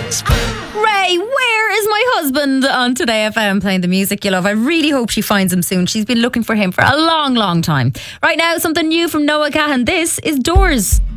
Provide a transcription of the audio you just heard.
Ray, where is my husband on Today FM playing the music you love? I really hope she finds him soon. She's been looking for him for a long, long time. Right now, something new from Noah Cahan. This is Doors.